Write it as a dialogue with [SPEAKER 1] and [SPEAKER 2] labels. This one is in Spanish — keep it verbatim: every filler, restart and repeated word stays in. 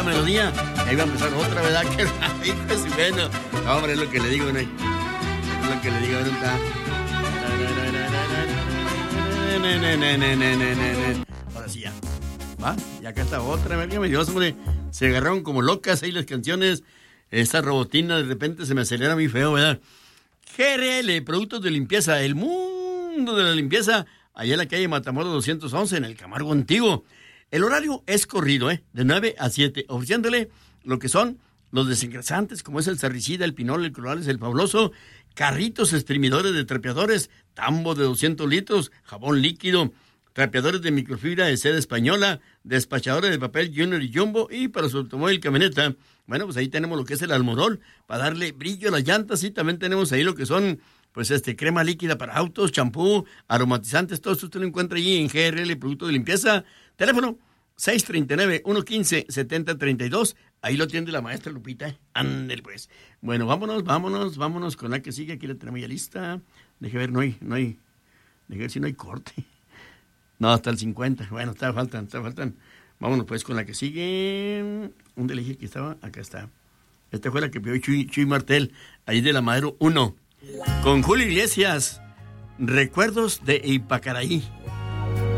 [SPEAKER 1] melodía. Ahí va a empezar otra, ¿verdad? Que hijo es bueno. No, hombre, es lo que le digo, ¿no? Es lo que le digo, ¿no? Ahora sí ya. Va, y acá está otra, válgame Dios, hombre. Se agarraron como locas ahí las canciones. Esta robotina de repente se me acelera muy feo, ¿verdad? G R L, productos de limpieza, el mundo de la limpieza, allá en la calle Matamoros doscientos once, en el Camargo Antiguo. El horario es corrido, ¿eh? De nueve a siete, ofreciéndole lo que son los desengrasantes, como es el Sarricida, el Pinol, el Clorales, el Fabuloso, carritos exprimidores de trapeadores, tambo de doscientos litros, jabón líquido, trapeadores de microfibra de seda española, despachadores de papel Junior y Jumbo, y para su automóvil camioneta, bueno, pues ahí tenemos lo que es el Almorol, para darle brillo a las llantas, y también tenemos ahí lo que son, pues este, crema líquida para autos, champú, aromatizantes, todo esto usted lo encuentra allí en G R L, producto de limpieza. Teléfono seis tres nueve, uno uno cinco, siete cero tres dos, ahí lo tiene la maestra Lupita, ándale pues. Bueno, vámonos, vámonos, vámonos con la que sigue, aquí la tenemos ya lista. Deje ver, no hay, no hay, deje ver si no hay corte. No, hasta el cincuenta. Bueno, está faltan, está faltan. Vámonos pues con la que sigue. ¿Dónde le dije que estaba? Acá está. Esta fue la que pidió Chuy, Chuy Martel, ahí de la Madero uno. Con Julio Iglesias, Recuerdos de Ipacaraí.